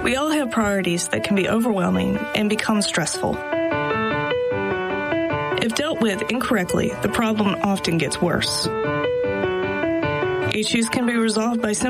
We all have priorities that can be overwhelming and become stressful. If dealt with incorrectly, the problem often gets worse. Issues can be resolved by simply